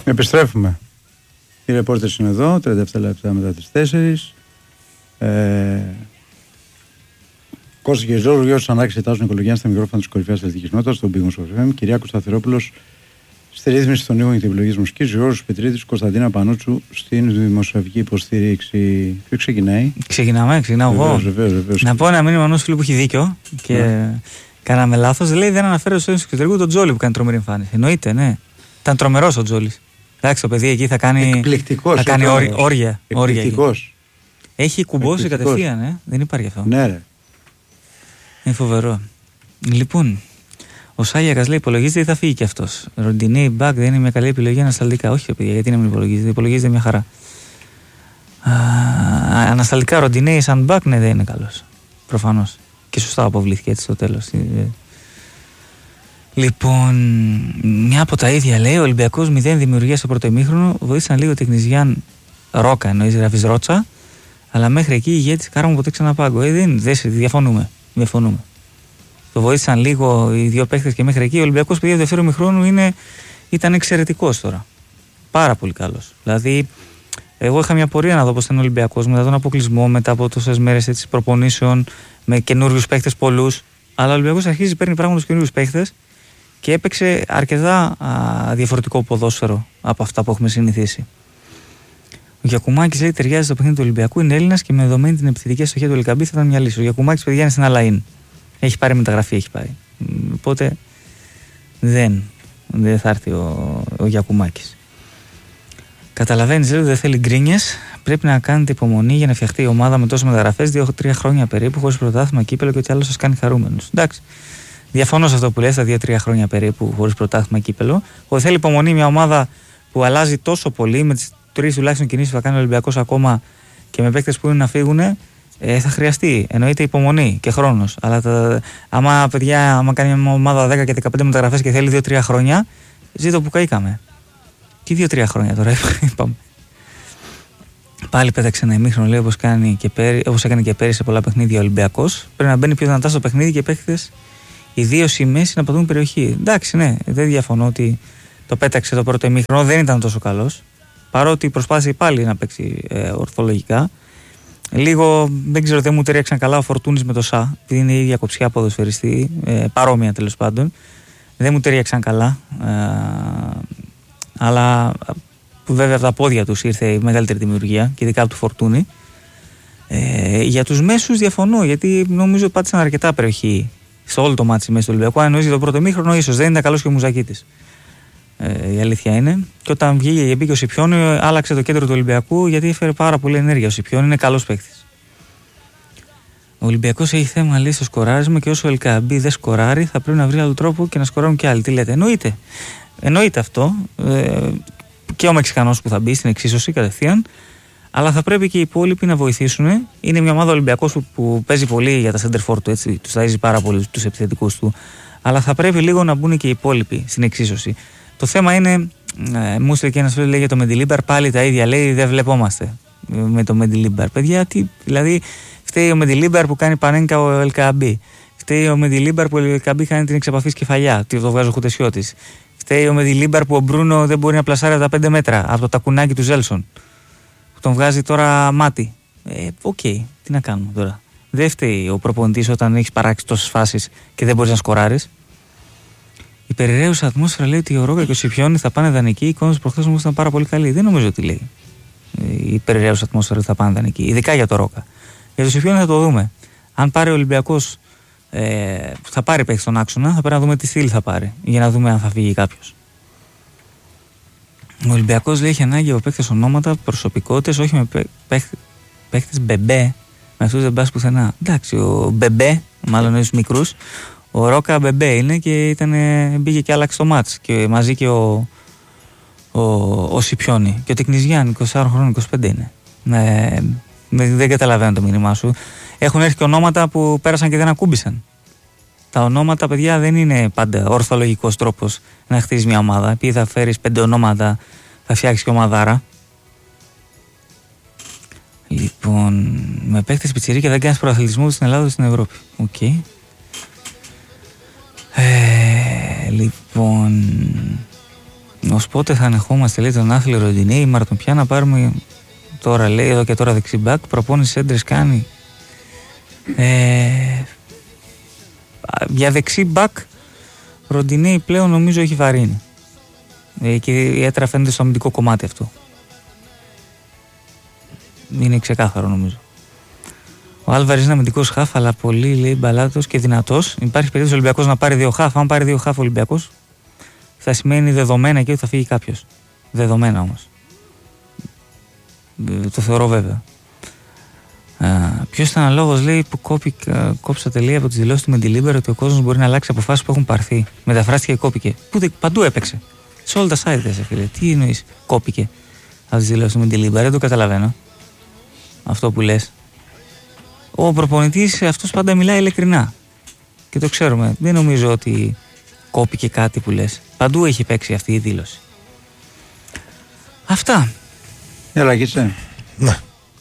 Επιστρέφουμε. Οι ρεπόρτες είναι εδώ, 37 λεπτά μετά τις 4. Κώστας και Ζώργος, Γιώργος Ανάκης ετάζουν οικολογία στα μικρόφωνα της κορυφαίας αθλητικής νότας, στον Big Wings FM. Κυριάκος Σταθερόπουλος στη ρύθμιση των ήχων και την επιλογή μουσικής. Γιώργος Πετρίτης, Κωνσταντίνα Πανούτσου στην δημοσιογραφική υποστήριξη. Ποιο ξεκινάει? Ξεκινάω εγώ. Βεβαίως. Να πω ένα μήνυμα ενός φίλου που έχει δίκιο και κάναμε λάθος. Λέει δεν αναφέρει στο εξωτερικό τον Τζόλι που κάνει τρομερή εμφάνιση. Εννοείται, ναι. Ήταν τρομερός ο Τζόλις. Εντάξει, το παιδί εκεί θα κάνει όρια. Εκπληκτικός. Έχει κουμπώσει κατευθείαν, δεν υπάρχει αυτό. Ναι, ρε. Είναι φοβερό. Λοιπόν, ο Σάγιακας λέει: υπολογίζεται ή θα φύγει κι αυτός. Ροντινέι μπακ δεν είναι μια καλή επιλογή ανασταλτικά. Όχι, παιδιά, γιατί να μην υπολογίζεται. Υπολογίζεται μια χαρά. Ανασταλτικά Ροντινέι σαν μπακ, ναι, δεν είναι καλός. Προφανώς. Και σωστά αποβλήθηκε έτσι στο τέλος. Λοιπόν, μια από τα ίδια λέει: ο Ολυμπιακός 0 δημιουργία στο πρώτο ημίχρονο. Βοήθησαν λίγο τεχνιζιάν Ρόκα, εννοείς γράφεις Ρότσα. Αλλά μέχρι εκεί η ηγέτης Κάραμου ποτέ ξαναπάγκο. Διαφωνούμε. Το βοήθησαν λίγο οι δύο παίχτες και μέχρι εκεί. Ο Ολυμπιακός παιδιά του δεύτερου ημιχρόνου ήταν εξαιρετικός τώρα. Πάρα πολύ καλός. Δηλαδή, εγώ είχα μια πορεία να δω πώς ήταν ο Ολυμπιακός μετά τον αποκλεισμό, μετά από τόσες μέρες προπονήσεων, με καινούριους παίχτες πολλούς. Αλλά ο Ολυμπιακός αρχίζει παίρνει πράγματα στους καινούριους παίχτες και έπαιξε αρκετά διαφορετικό ποδόσφαιρο από αυτά που έχουμε συνηθίσει. Ο Γιακουμάκης λέει: ταιριάζει στο παιχνίδι του Ολυμπιακού, είναι Έλληνας και με δεδομένη την επιθετική αστοχία του Ελκαμπή θα ήταν μια λύση. Ο Γιακουμάκης, παιδιά, είναι στην Αλαΐν. Έχει πάρει μεταγραφή, έχει πάει. Οπότε δεν θα έρθει ο Γιακουμάκης. Καταλαβαίνεις, λέει, δεν θέλει γκρίνιες. Πρέπει να κάνετε υπομονή για να φτιαχτεί η ομάδα με τόσες μεταγραφές 2-3 χρόνια περίπου, χωρίς πρωτάθλημα, κύπελο και ό,τι άλλο σας κάνει χαρούμενους. Εντάξει. Διαφωνώ σε αυτό που λες, τα 2-3 χρόνια περίπου, χωρίς πρωτάθλημα, κύπελο. Ότι θέλει υπομονή μια ομάδα που αλλάζει τόσο πολύ με τις 3 τουλάχιστον κινήσεις που θα κάνει ο Ολυμπιακός ακόμα και με παίκτες που είναι να φύγουν, θα χρειαστεί. Εννοείται υπομονή και χρόνος. Αλλά άμα κάνει μια ομάδα 10 και 15 μεταγραφές και θέλει 2-3 χρόνια, ζήτω που καήκαμε. Τι 2-3 χρόνια τώρα είπαμε. Πάλι πέταξε ένα ημίχρονο, λέει, όπως έκανε και πέρυσι σε πολλά παιχνίδια ο Ολυμπιακός. Πρέπει να μπαίνει πιο δυνατά στο παιχνίδι και παίκτες ιδίως η μέση να πατούν περιοχή. Εντάξει, ναι, δεν διαφωνώ ότι το πέταξε το πρώτο ημίχρονο, δεν ήταν τόσο καλός. Παρότι προσπάθησε πάλι να παίξει ορθολογικά. Λίγο δεν ξέρω, δεν μου ταιριάξαν καλά ο Φορτούνης με το Σα, επειδή είναι η ίδια κοψιά ποδοσφαιριστή, παρόμοια τέλος πάντων. Δεν μου ταιριάξαν καλά. Αλλά βέβαια από τα πόδια τους ήρθε η μεγαλύτερη δημιουργία και ειδικά από του Φορτούνη. Για τους μέσους διαφωνώ, γιατί νομίζω πάτησαν αρκετά περιοχή σε όλο το μάτσι μέσα του Ολυμπιακού. Αν εννοείς για το πρώτο ημίχρονο, ίσως δεν ήταν καλός και ο Μουζακίτης. Η αλήθεια είναι. Και όταν βγήκε και μπήκε ο Σιπιόνι, άλλαξε το κέντρο του Ολυμπιακού γιατί έφερε πάρα πολύ ενέργεια. Ο Σιπιόνι είναι καλός παίκτης. Ο Ολυμπιακός έχει θέμα, λέει, στο σκοράρισμα και όσο ο Ελκαμπή δεν σκοράρει, θα πρέπει να βρει άλλο τρόπο και να σκοράρουν και άλλοι. Τι λέτε, εννοείται αυτό. Και ο Μεξικανός που θα μπει στην εξίσωση κατευθείαν. Αλλά θα πρέπει και οι υπόλοιποι να βοηθήσουν. Είναι μια ομάδα Ολυμπιακός που παίζει πολύ για τα center for του, έτσι. Τους ταΐζει πάρα πολύ τους επιθετικούς του. Αλλά θα πρέπει λίγο να μπουν και οι υπόλοιποι στην εξίσωση. Το θέμα είναι, μου έστειλε και ένας φίλος, λέει, για το Μεντιλίμπαρ, πάλι τα ίδια λέει, δεν βλεπόμαστε με το Μεντιλίμπαρ. Παιδιά, δηλαδή φταίει ο Μεντιλίμπαρ που κάνει πανέγκα ο Ελκαμπή. Φταίει ο Μεντιλίμπαρ που ο Ελκαμπή κάνει την εξαπαφή κεφαλιά, το βγάζει ο Χουτεσιώτης. Φταίει ο Μεντιλίμπαρ που ο Μπρούνο δεν μπορεί να πλασάρει από τα 5 μέτρα, από το τακουνάκι του Ζέλσον. Που τον βγάζει τώρα μάτι. Οκ, τι να κάνουμε τώρα. Δεν φταίει ο προπονητής όταν έχει παράξει τόσες φάσεις και δεν μπορεί να σκοράρεις. Η περιραίουσα ατμόσφαιρα λέει ότι ο Ρόκα και ο Σιπιόνι θα πάνε δανεικοί. Η εικόνα προχθές όμως ήταν πάρα πολύ καλή. Δεν νομίζω ότι λέει η περιραίουσα ατμόσφαιρα ότι θα πάνε δανεικοί. Ειδικά για το Ρόκα. Για το Σιπιόνι θα το δούμε. Αν πάρει ο Ολυμπιακός, θα πάρει παίχτη στον άξονα, θα πρέπει να δούμε τι στυλ θα πάρει για να δούμε αν θα φύγει κάποιος. Ο Ολυμπιακός, λέει, έχει ανάγκη από παίχτες ονόματα, προσωπικότητες, όχι με παίχτες μπεμπέ. Με αυτούς δεν πας πουθενά. Εντάξει, ο μπεμπέ, μάλλον είναι στους μικρούς. Ο Ρόκα μπεμπέ είναι και μπήκε και άλλαξε το μάτς. Και μαζί και ο Σιπιόνι. Και ο Τεκνιζιάν, 24 χρόνων, 25 είναι. Δεν καταλαβαίνω το μήνυμά σου. Έχουν έρθει και ονόματα που πέρασαν και δεν ακούμπησαν. Τα ονόματα, παιδιά, δεν είναι πάντα ορθολογικός τρόπος να χτίσεις μια ομάδα. Επειδή θα φέρεις 5 ονόματα, θα φτιάξεις και ομαδάρα. Λοιπόν, με παίχτες πιτσιρίκια δεν κάνεις προαθλητισμό στην Ελλάδα ή στην Ευρώπη. Οκ. Λοιπόν, Ως πότε θα ανεχόμαστε, λέει, τον άθλη Ροντινέ ή Μαρτοπιά να πάρουμε τώρα, λέει, εδώ και τώρα δεξιμπάκ, προπόνηση έντρες κάνει. Για δεξιμπάκ Ροντινέ πλέον νομίζω έχει βαρύνει. Και ιδιαίτερα φαίνεται στο αμυντικό κομμάτι αυτό. Είναι ξεκάθαρο νομίζω. Ο Άλβαρης είναι αμυντικός χαφ, αλλά πολύ, λέει, μπαλάτος και δυνατός. Υπάρχει περίπτωση ο Ολυμπιακός να πάρει 2 χαφ. Αν πάρει 2 χαφ ο Ολυμπιακός, θα σημαίνει δεδομένα και ότι θα φύγει κάποιος. Δεδομένα όμως. Το θεωρώ βέβαια. Ποιος ήταν ο λόγος, λέει, που κόψατε, λέει, από τις δηλώσεις του Μεντιλίμπερ ότι ο κόσμος μπορεί να αλλάξει αποφάσεις που έχουν πάρθει. Μεταφράστηκε και κόπηκε. Παντού έπαιξε. Σε όλα τα site, φίλε. Τι εννοείς κόπηκε από τις δηλώσεις του Μεντιλίμπερ? Δεν το καταλαβαίνω αυτό που λες. Ο προπονητής αυτός πάντα μιλάει ειλικρινά. Και το ξέρουμε. Δεν νομίζω ότι κόπηκε κάτι που λες. Παντού έχει παίξει αυτή η δήλωση. Αυτά. Έλα, Κίτσε. Ναι.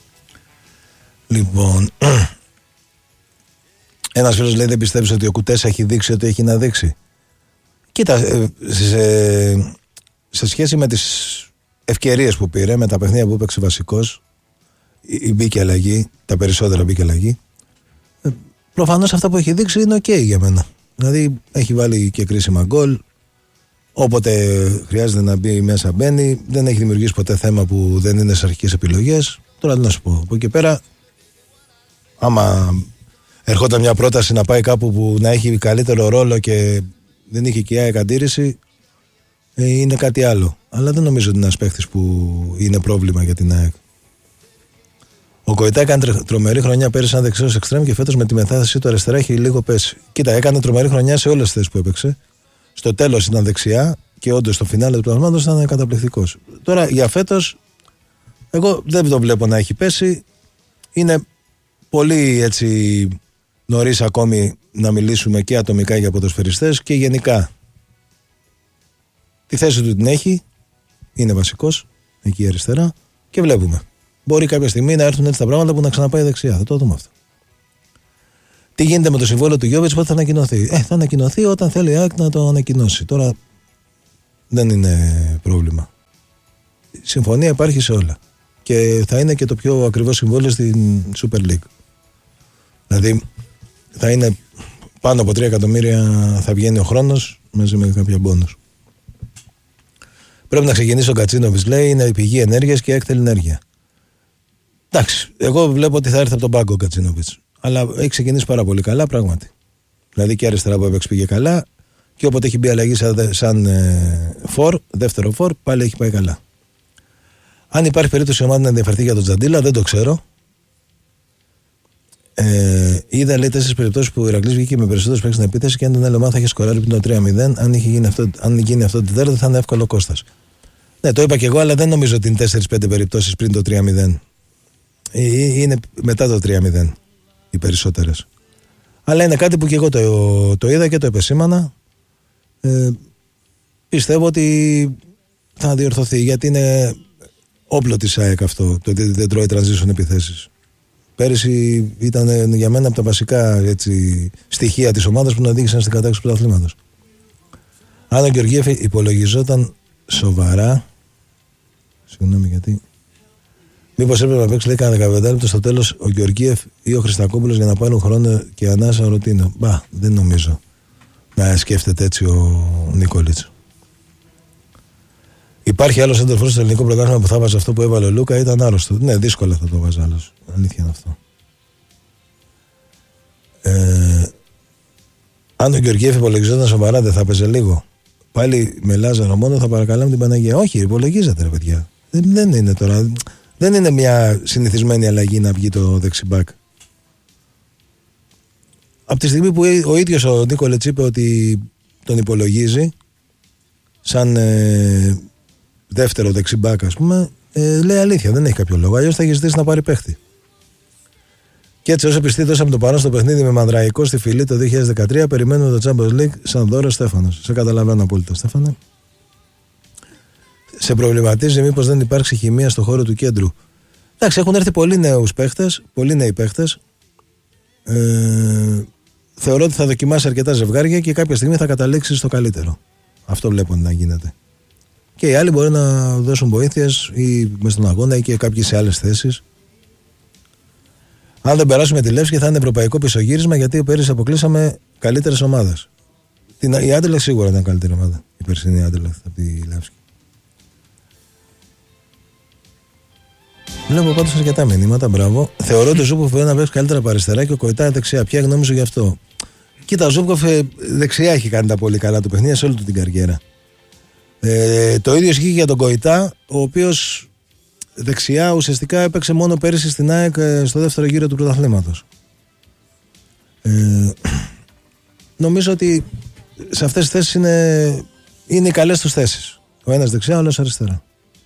Λοιπόν, ένας φίλος λέει, δεν πιστεύεις ότι ο Κουτές έχει δείξει ότι έχει να δείξει? Κοίτα, σε σχέση με τις ευκαιρίες που πήρε, με τα παιχνίδια που έπαιξε βασικός, μπήκε αλλαγή, τα περισσότερα μπήκε αλλαγή. Προφανώς αυτά που έχει δείξει είναι ok για μένα. Δηλαδή έχει βάλει και κρίσιμα γκολ. Όποτε χρειάζεται να μπει μέσα μπαίνει. Δεν έχει δημιουργήσει ποτέ θέμα που δεν είναι στις αρχικές επιλογές. Τώρα τι να σου πω. Από εκεί πέρα, άμα ερχόταν μια πρόταση να πάει κάπου που να έχει καλύτερο ρόλο και δεν είχε και η ΑΕΚ αντίρρηση, είναι κάτι άλλο. Αλλά δεν νομίζω ότι είναι ένας παίχτης που είναι πρόβλημα για την ΑΕΚ. Ο Κοϊτά έκανε τρομερή χρονιά πέρυσι σαν δεξιός εξτρέμ και φέτος με τη μετάθεση του αριστερά έχει λίγο πέσει. Κοίτα, έκανε τρομερή χρονιά σε όλες τις θέσεις που έπαιξε. Στο τέλος ήταν δεξιά και όντως στο φινάλε του πλασμάτος ήταν καταπληκτικός. Τώρα για φέτος, εγώ δεν το βλέπω να έχει πέσει. Είναι πολύ έτσι νωρίς ακόμη να μιλήσουμε και ατομικά για ποδοσφαιριστές και γενικά. Τη θέση του την έχει, είναι βασικός εκεί αριστερά και βλέπουμε. Μπορεί κάποια στιγμή να έρθουν έτσι τα πράγματα που να ξαναπάει δεξιά. Θα το δούμε αυτό. Τι γίνεται με το συμβόλαιο του Γιώβιτς, πότε θα ανακοινωθεί? Θα ανακοινωθεί όταν θέλει η ΑΕΚ να το ανακοινώσει. Τώρα δεν είναι πρόβλημα. Η συμφωνία υπάρχει σε όλα. Και θα είναι και το πιο ακριβό συμβόλαιο στην Super League. Δηλαδή θα είναι πάνω από 3 εκατομμύρια θα βγαίνει ο χρόνος μαζί με κάποια μπόνους. Πρέπει να ξεκινήσει ο Κατσίνοβιτς, λέει, είναι πηγή ενέργειας και έκτελη ενέργεια. Εντάξει, εγώ βλέπω ότι θα έρθει από τον πάγκο ο Κατσίνοβιτς. Αλλά έχει ξεκινήσει πάρα πολύ καλά, πράγματι. Δηλαδή και αριστερά που έπαιξε πήγε καλά, και όποτε έχει μπει αλλαγή σαν δεύτερο φορ, πάλι έχει πάει καλά. Αν υπάρχει περίπτωση η ομάδα να ενδιαφερθεί για τον Τζαντίλα, δεν το ξέρω. Είδα, λέει, 4 περιπτώσεις που ο Ηρακλής βγήκε με περισσότερους παίκτες στην επίθεση και αν τον άλλη ομάδα θα είχε σκοράρει πριν το 3-0. Αν γίνει αυτό τη Δέρτα, θα είναι εύκολο ο Κώστας. Ναι, το είπα και εγώ, αλλά δεν νομίζω ότι είναι 4-5 περιπτώσεις πριν το 3-0. Είναι μετά το 3-0 οι περισσότερες. Αλλά είναι κάτι που και εγώ το είδα και το επεσήμανα. Πιστεύω ότι θα διορθωθεί, γιατί είναι όπλο της ΑΕΚ αυτό, το ότι δεν τρώει transition επιθέσεις. Πέρυσι ήταν για μένα από τα βασικά, έτσι, στοιχεία της ομάδας που να οδήγησαν στην κατάκτηση του πρωταθλήματος. Αν ο Γεωργίεφ υπολογιζόταν σοβαρά, συγγνώμη γιατί, μήπως έπρεπε να παίξει 10-15 λεπτά στο τέλος ο Γεωργίεφ ή ο Χριστακόπουλος για να πάρουν χρόνο και ανάσα ο Ρωτίνο? Δεν νομίζω να σκέφτεται έτσι ο Νίκολιτς. Υπάρχει άλλο σέντερφορ στο ελληνικό πρωτάθλημα που θα βάζει αυτό που έβαλε ο Λούκα? Ήταν άρρωστο. Ναι, δύσκολα θα το βάζει άλλος. Αλήθεια είναι αυτό. Αν ο Γεωργίεφ υπολογιζόταν σοβαρά, δεν θα παίζε λίγο? Πάλι με Λάζαρο μόνο, θα παρακαλάμε την Παναγία? Όχι, υπολογίζεται, ρε παιδιά. Δεν είναι τώρα. Δεν είναι μια συνηθισμένη αλλαγή να βγει το δεξιμπάκ. Από τη στιγμή που ο ίδιος ο Νίκολετς είπε ότι τον υπολογίζει σαν δεύτερο δεξιμπάκ, ας πούμε, λέει αλήθεια, δεν έχει κάποιο λόγο. Αλλιώς θα έχει ζητήσει να πάρει παίχτη. Και έτσι, όσο πιστοί δώσαμε το παρόν στο παιχνίδι με Μανδραϊκό στη Φιλή το 2013, περιμένουμε το Champions League σαν δώρο. Στέφανος. Σε καταλαβαίνω απόλυτα, Στέφανε. Σε προβληματίζει μήπως δεν υπάρξει χημεία στο χώρο του κέντρου? Εντάξει, έχουν έρθει πολλοί νέους παίχτες, πολλοί νέοι παίχτες. Θεωρώ ότι θα δοκιμάσει αρκετά ζευγάρια και κάποια στιγμή θα καταλήξει στο καλύτερο. Αυτό βλέπω να γίνεται. Και οι άλλοι μπορεί να δώσουν βοήθειες ή μες στον αγώνα ή και κάποιοι σε άλλες θέσεις. Αν δεν περάσουμε τη Λεύσκη θα είναι ευρωπαϊκό πισωγύρισμα, γιατί πέρυσι αποκλείσαμε καλύτερες ομάδες. Η Άντελεχ σίγουρα ήταν καλύτερη ομάδα. Η περσινή Άντελεχ από τη Λεύσκη. Βλέπω πάντως αρκετά μηνύματα, μπράβο. Θεωρώ ότι ο Ζούκοφ μπορεί να παίξει καλύτερα από αριστερά και ο Κοϊτά δεξιά. Ποια γνώμη σου γι' αυτό? Κοίτα, ο Ζούκοφ δεξιά έχει κάνει τα πολύ καλά του παιχνίδια σε όλη του την καριέρα. Το ίδιο ισχύει για τον Κοϊτά, ο οποίος δεξιά ουσιαστικά έπαιξε μόνο πέρυσι στην ΑΕΚ στο δεύτερο γύρο του πρωταθλήματος. Νομίζω ότι σε αυτές τις θέσεις είναι οι καλές τους θέσεις. Ο ένας δεξιά, ο άλλος αριστερά.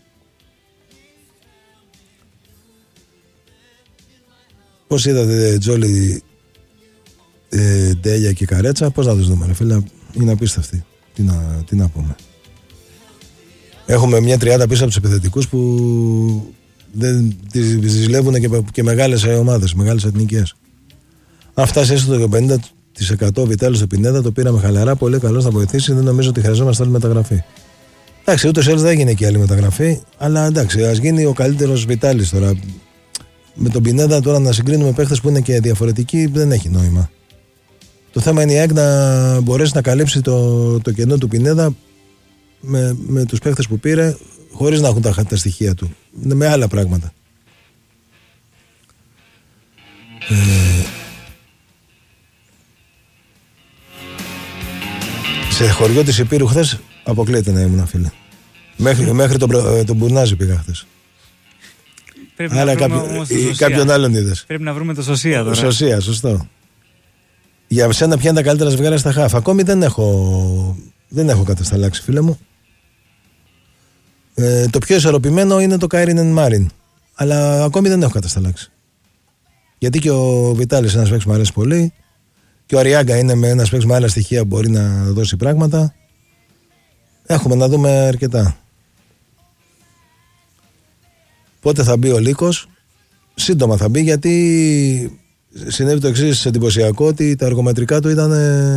Πώς είδατε Τζόλι, Ντέλια και Καρέτσα? Πώς να τους δούμε ρε φίλε? Είναι απίστευτοι. Τι να πούμε. Έχουμε μια τριάδα πίσω από τους επιθετικούς που δεν τις ζηλεύουν και μεγάλες ομάδες, μεγάλες εθνικές. Αν φτάσει έστω το 50% Βιτάλης στο Πινέδα, το πήραμε χαλαρά, πολύ καλός, θα βοηθήσει. Δεν νομίζω ότι χρειαζόμαστε άλλη μεταγραφή. Εντάξει, ούτως ή άλλως δεν έγινε και άλλη μεταγραφή, αλλά εντάξει, ας γίνει ο καλύτερος Βιτάλης τώρα. Με τον Πινέδα τώρα να συγκρίνουμε παίχτες που είναι και διαφορετικοί δεν έχει νόημα. Το θέμα είναι η ΑΕΚ να μπορέσει να καλύψει το κενό του Πινέδα με τους παίχτες που πήρε, χωρίς να έχουν τα στοιχεία του. Είναι με άλλα πράγματα. Σε χωριό της Υπήρου χθες αποκλείεται να ήμουν, φίλε. Μέχρι τον Μπουρνάζη πήγα χθες. Άρα κάποιον άλλον είδες. Πρέπει να βρούμε το Σωσία τώρα. Σωσία, σωστό. Για σένα ποια είναι τα καλύτερα ζευγάρια στα χαφ? Ακόμη δεν έχω κατασταλάξει, φίλε μου. Το πιο ισορροπημένο είναι το Κάιρινεν Μάριν. Αλλά ακόμη δεν έχω κατασταλάξει. Γιατί και ο Βιτάλης ένας παίκτης μου αρέσει πολύ. Και ο Αριάγκα είναι με ένας παίκτης με άλλα στοιχεία που μπορεί να δώσει πράγματα. Έχουμε να δούμε αρκετά. Πότε θα μπει ο Λίκος? Σύντομα θα μπει, γιατί συνέβη το εξής εντυπωσιακό, ότι τα εργομετρικά του ήταν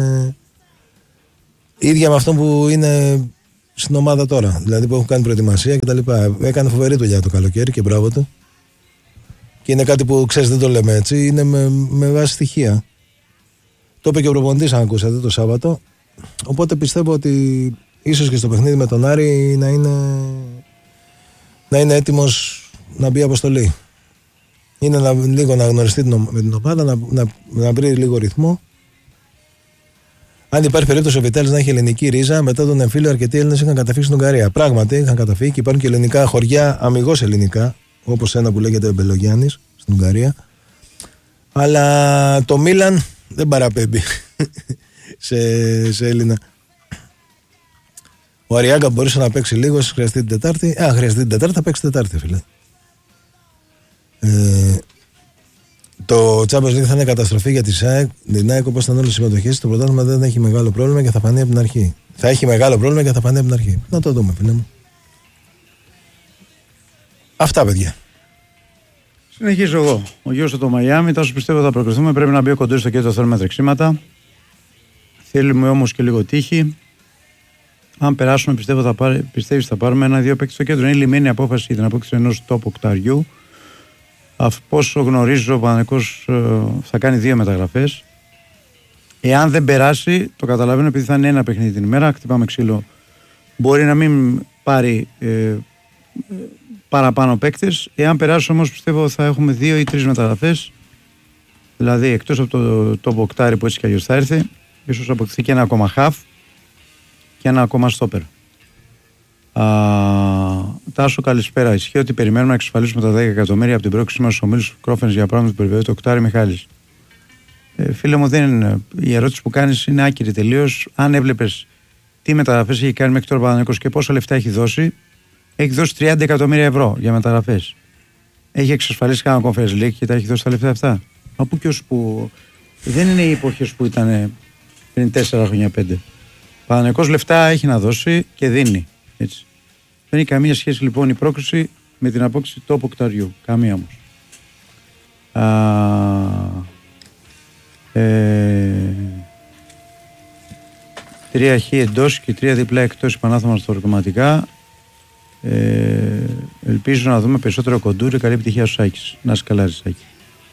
ίδια με αυτό που είναι στην ομάδα τώρα. Δηλαδή που έχουν κάνει προετοιμασία κτλ. Έκανε φοβερή δουλειά το καλοκαίρι και μπράβο του. Και είναι κάτι που ξέρεις, δεν το λέμε έτσι, είναι με βάση στοιχεία. Το είπε και ο προπονητής, αν ακούσατε, το Σάββατο. Οπότε πιστεύω ότι ίσως και στο παιχνίδι με τον Άρη να είναι έτοιμος να μπει αποστολή. Είναι λίγο να γνωριστεί με την ομάδα, να βρει λίγο ρυθμό. Αν υπάρχει περίπτωση ο Βιτάλης να έχει ελληνική ρίζα, μετά τον εμφύλιο αρκετοί Έλληνες είχαν καταφύγει στην Ουγγαρία. Πράγματι είχαν καταφύγει και υπάρχουν και ελληνικά χωριά, αμιγώς ελληνικά, όπως ένα που λέγεται Μπελογιάννης στην Ουγγαρία. Αλλά το Μίλαν δεν παραπέμπει σε Έλληνα. Ο Αριάγκα μπορούσε να παίξει λίγο, χρειαστεί την Τετάρτη. Χρειαστεί την Τετάρτη, θα παίξει την Τετάρτη, φίλε. Το Champions League θα είναι καταστροφή για τη ΑΕΚ, όπως ήταν όλες οι συμμετοχές. Το πρωτάθλημα δεν έχει μεγάλο πρόβλημα και θα φανεί από την αρχή. Θα έχει μεγάλο πρόβλημα και θα φανεί από την αρχή. Να το δούμε, φίλε μου. Αυτά, παιδιά. Συνεχίζω εγώ. Ο γιος του το Μαϊάμι, τόσο πιστεύω θα προκριθούμε. Πρέπει να μπει ο Κοντούρης στο κέντρο, θέλουμε τρεξίματα. Θέλουμε όμως και λίγο τύχη. Αν περάσουμε, πιστεύεις θα πάρουμε ένα-δύο παίκτες στο κέντρο. Είναι λυμμένη απόφαση για την απόκτηση ενός top οκταριού. Πόσο γνωρίζω, ο Παναθηναϊκός θα κάνει 2 μεταγραφές. Εάν δεν περάσει, το καταλαβαίνω, επειδή θα είναι ένα παιχνίδι την ημέρα, χτυπάμε ξύλο. Μπορεί να μην πάρει παραπάνω παίκτες. Εάν περάσει όμως, πιστεύω θα έχουμε 2 ή 3 μεταγραφές. Δηλαδή, εκτός από το top οκτάρι που έτσι κι αλλιώς θα έρθει, ίσως αποκτηθεί και ένα ακόμα half και ένα ακόμα stopper. Τάσο, καλησπέρα. Ισχύει ότι περιμένουμε να εξασφαλίσουμε τα 10 εκατομμύρια από την πρόκληση μας στους ομίλους Κρόφενς για πράγματα που περιβεβαιώνει το οκτάρι Μιχάλης. Φίλε μου, η ερώτηση που κάνεις είναι άκυρη τελείως. Αν έβλεπες τι μεταγραφές έχει κάνει μέχρι τώρα ο Παναθηναϊκός και πόσα λεφτά έχει δώσει 30 εκατομμύρια ευρώ για μεταγραφές. Έχει εξασφαλίσει κανένα Conference League και τα έχει δώσει τα λεφτά αυτά. Από ποιος που. Δεν είναι οι εποχές που ήταν πριν 4 χρόνια 5. Ο Παναθηναϊκός λεφτά έχει να δώσει και δίνει. Έτσι. Δεν έχει καμία σχέση λοιπόν η πρόκριση με την απόκτηση top οκταριού. Καμία όμως. 3 χ εντός και 3 διπλά εκτός επανάθεμα στα ορκωματικά. Ελπίζω να δούμε περισσότερο Κοντούρη. Καλή επιτυχία στους Σάκης. Να είσαι καλά, Σάκη.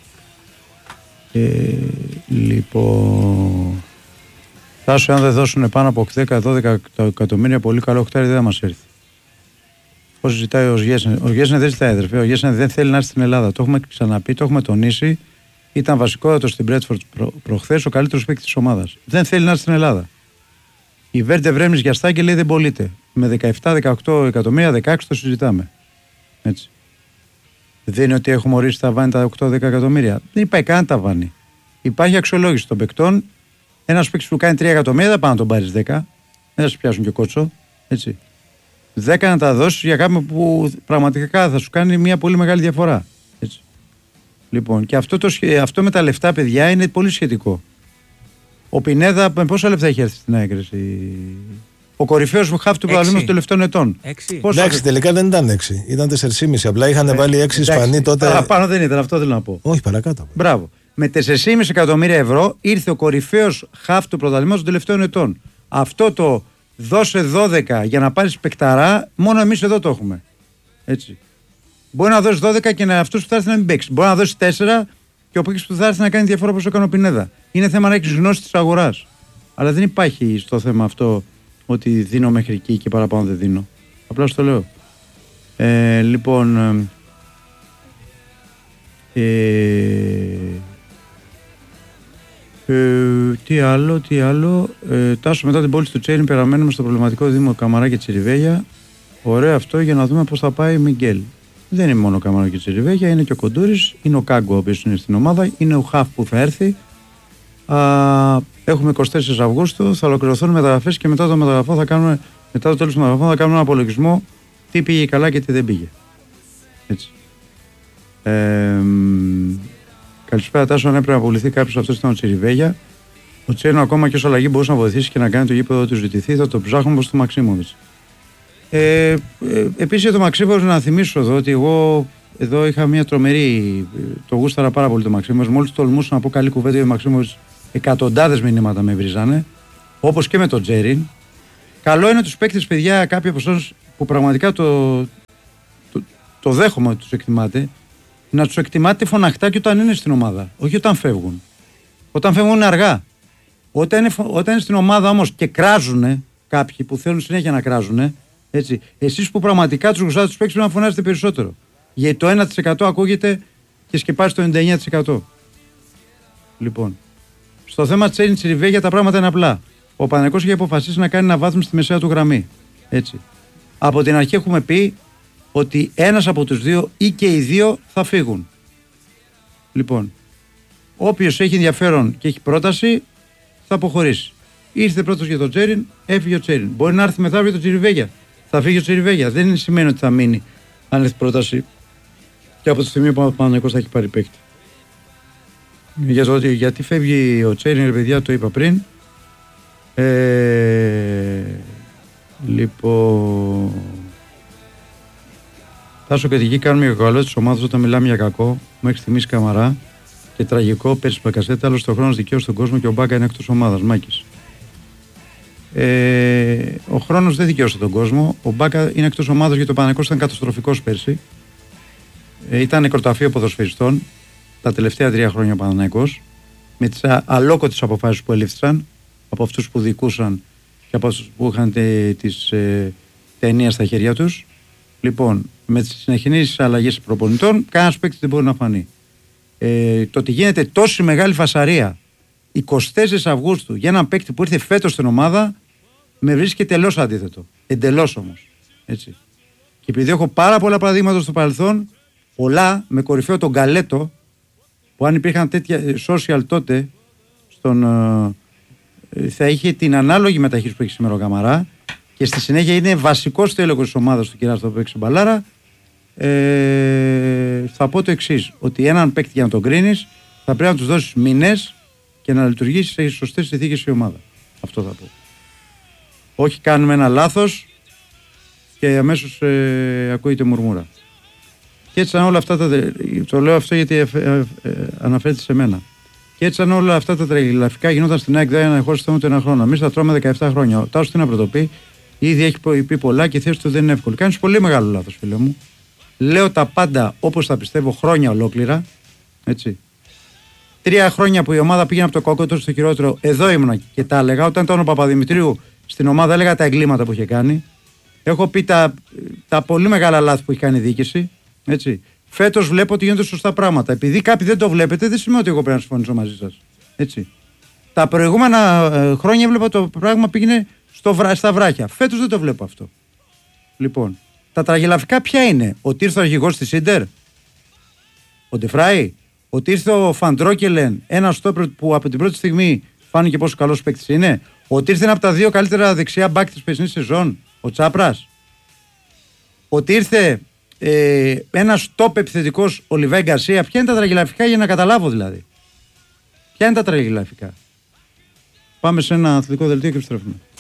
Λοιπόν, Τάσο, αν δεν δώσουν πάνω από 10-12 εκατομμύρια, πολύ καλό οκτάρι δεν θα μας έρθει. Πώς ζητάει ο Γέσεν. Ο Γέσεν δεν ζητάει, αδερφέ. Ο Γέσεν δεν θέλει να έρθει στην Ελλάδα. Το έχουμε ξαναπεί, το έχουμε τονίσει. Ήταν βασικότατο στην Μπρέτφορντ προχθές, ο καλύτερος παίκτης της ομάδας. Δεν θέλει να έρθει στην Ελλάδα. Η Βέρντε Βρέμνης για Στάκη λέει δεν πωλείται. Με 17-18 εκατομμύρια, 16 το συζητάμε. Έτσι. Δεν είναι ότι έχουμε ορίσει ταβάνι τα 8-10 εκατομμύρια. Δεν υπάρχει καν ταβάνι. Υπάρχει αξιολόγηση των παικτών. Ένας παίκτης που κάνει 3 εκατομμύρια δεν πάει να τον πάρει 10. Δεν θα σου πιάσουν και κότσο. Έτσι. 10 να τα δώσεις για κάποιον που πραγματικά θα σου κάνει μια πολύ μεγάλη διαφορά. Έτσι. Λοιπόν, και αυτό με τα λεφτά, παιδιά, είναι πολύ σχετικό. Ο Πινέδα με πόσα λεφτά έχει έρθει στην έκρηση? Ο κορυφαίος χαφ του πρωταθλήματος των τελευταίων ετών. Εντάξει, τελικά δεν ήταν 6. Ήταν 4,5. Απλά είχαν βάλει 6 Ισπανοί τότε. Παραπάνω δεν ήταν, αυτό θέλω να πω. Όχι, παρακάτω. Μπράβο. Με 4,5 εκατομμύρια ευρώ ήρθε ο κορυφαίος χαφ του πρωταθλήματος των τελευταίων ετών. Αυτό το δώσε 12 για να πάρεις παικταρά, μόνο εμείς εδώ το έχουμε. Έτσι. Μπορεί να δώσει 12 και αυτός που θα έρθει να μην παίξει. Μπορεί να δώσει 4 και ο παίκτης που θα έρθει να κάνει διαφορά όπως έκανε ο Πινέδα. Είναι θέμα να έχεις γνώση της αγοράς. Αλλά δεν υπάρχει στο θέμα αυτό ότι δίνω μέχρι εκεί και παραπάνω δεν δίνω. Απλά στο λέω. Λοιπόν. Τι άλλο. Τάσο, μετά την πώληση του Τσέριν περαμένουμε στο προβληματικό Δήμο Καμαρά και Τσιριβέγια. Ωραίο αυτό για να δούμε πώς θα πάει Μιγγέλ. Δεν είναι μόνο ο Καμαρά και Τσιριβέγια, είναι και ο Κοντούρης, είναι ο Κάγκο ο οποίος είναι στην ομάδα, είναι ο Χαφ που θα έρθει. Έχουμε 24 Αυγούστου, θα ολοκληρωθούν οι μεταγραφές και μετά το τέλος του μεταγραφών θα κάνουμε ένα απολογισμό τι πήγε καλά και τι δεν πήγε. Έτσι. Καλησπέρα, Τάσο. Αν έπρεπε να απολυθεί κάποιος, αυτός ήταν ο Τσιριβέγια. Ο Τσέρνο ακόμα και ως αλλαγή μπορούσε να βοηθήσει και να κάνει το γήπεδο του ζητηθεί. Θα το ψάχνουμε προς το Μαξίμοβιτς. Επίσης για το Μαξίμοβιτς να θυμίσω εδώ ότι εγώ εδώ είχα μια τρομερή. Το γούσταρα πάρα πολύ το Μαξίμοβιτς. Μόλις τολμούσα να πω καλή κουβέντα για το Μαξίμοβιτς, εκατοντάδες μηνύματα με βρίζανε. Όπως και με τον Τζέριν. Καλό είναι τους παίκτες, παιδιά, κάποιοι από εσάς που πραγματικά το δέχομαι ότι τους εκτιμάτε, να τους εκτιμάτε φωναχτά και όταν είναι στην ομάδα, όχι όταν φεύγουν. Όταν φεύγουν είναι αργά. Όταν είναι στην ομάδα όμως και κράζουνε κάποιοι που θέλουν συνέχεια να κράζουνε, έτσι, εσείς που πραγματικά τους γουστάτε τους παίκτες πρέπει να φωνάζετε περισσότερο. Γιατί το 1% ακούγεται και σκεπάζει το 99%. Λοιπόν, στο θέμα της Έλληνης Τσιριβέγια τα πράγματα είναι απλά. Ο Παναθηναϊκός έχει αποφασίσει να κάνει αναβάθμιση στη μεσαία του γραμμή. Έτσι. Από την αρχή έχουμε πει ότι ένας από τους δύο ή και οι δύο θα φύγουν. Λοιπόν, όποιος έχει ενδιαφέρον και έχει πρόταση θα αποχωρήσει. Ήρθε πρώτος για τον Τσέριν, έφυγε ο Τσέριν. Μπορεί να έρθει μετά για τον Τσιριβέγια. Θα φύγει ο Τσιριβέγια. Δεν σημαίνει ότι θα μείνει αν έρθει πρόταση και από τη στιγμή που ο Παναθηναϊκός θα έχει πάρει παίκτη. Γιατί φεύγει ο Τσέριν, ρε παιδιά, το είπα πριν. Λοιπόν. Τάσο και εκεί κάνουμε για καλό τη ομάδα όταν μιλάμε για κακό. Μέχρι στιγμής Καμαρά και τραγικό πέρσι Μπακασέτα. Άλλο ο χρόνος δικαίωσε τον κόσμο και ο Μπάκα είναι εκτός ομάδας. Μάκης. Ο χρόνος δεν δικαίωσε τον κόσμο. Ο Μπάκα είναι εκτός ομάδας γιατί ο Παναθηναϊκός ήταν καταστροφικός πέρσι. Ήταν νεκροταφείο ποδοσφαιριστών τα τελευταία 3 χρόνια ο Παναθηναϊκός. Με τις αλόκοτες αποφάσεις που ελήφθησαν από αυτούς που δικούσαν και από αυτούς που είχαν τις ταινίες στα χέρια τους. Λοιπόν, με τις συνεχείς αλλαγές προπονητών, κανένας παίκτης δεν μπορεί να φανεί. Το ότι γίνεται τόση μεγάλη φασαρία 24 Αυγούστου για έναν παίκτη που ήρθε φέτος στην ομάδα, με βρίσκει τελώς αντίθετο. Εντελώς όμως. Έτσι. Και επειδή έχω πάρα πολλά παραδείγματα στο παρελθόν, πολλά με κορυφαίο τον Γκαλέτο, που αν υπήρχαν τέτοια social τότε, θα είχε την ανάλογη μεταχείριση που έχει σήμερα ο Καμαρά. Και στη συνέχεια είναι βασικός τέλεχος της ομάδας του Κυράς, το παίξει μπαλάρα. Θα πω το εξής, ότι έναν παίκτη για να τον κρίνεις θα πρέπει να τους δώσεις μηνές και να λειτουργήσει σε σωστές συνθήκες η ομάδα. Αυτό θα πω. Όχι κάνουμε ένα λάθος και αμέσως ακούγεται μουρμούρα. Και έτσι αν όλα αυτά το λέω αυτό γιατί αναφέρεται σε μένα. Και έτσι αν όλα αυτά τα τρελαφικά γινόταν στην ΑΕΚ, δεν χωρίς θέμα του ένα χρόνο. Εμείς θα τρώμε 17 χρόνια. Ο Τάσος τι να πρωτοπεί, Ήδη έχει πει πολλά και η θέση του δεν είναι εύκολη. Κάνεις πολύ μεγάλο λάθος, φίλε μου. Λέω τα πάντα όπως τα πιστεύω χρόνια ολόκληρα. Έτσι. 3 χρόνια που η ομάδα πήγαινε από το κακότερο στο χειρότερο, εδώ ήμουνα και τα έλεγα. Όταν ήταν ο Παπαδημητρίου στην ομάδα, έλεγα τα εγκλήματα που είχε κάνει. Έχω πει τα πολύ μεγάλα λάθη που έχει κάνει η διοίκηση. Έτσι. Φέτος βλέπω ότι γίνονται σωστά πράγματα. Επειδή κάποιοι δεν το βλέπετε, δεν σημαίνει ότι εγώ πρέπει να συμφωνήσω μαζί σας. Έτσι. Τα προηγούμενα χρόνια έβλεπα το πράγμα πήγαινε στα βράχια. Φέτος δεν το βλέπω αυτό. Λοιπόν, τα τραγελαφικά ποια είναι? Ότι ήρθε ο αρχηγός της Ίντερ, ο Ντεφράι, ότι ήρθε ο Φαντρόκελεν, ένα στόπερ που από την πρώτη στιγμή φάνηκε πόσο καλός παίκτης είναι, ότι ήρθε ένα από τα 2 καλύτερα δεξιά μπακ της περσινής σεζόν, ο Τσάπρας, ότι ήρθε ένας top επιθετικός, ο Λιβάη Γκαρσία. Ποια είναι τα τραγελαφικά για να καταλάβω δηλαδή? Ποια είναι τα τραγελαφικά? Πάμε σε ένα αθλητικό δελτίο και επιστρέφουμε.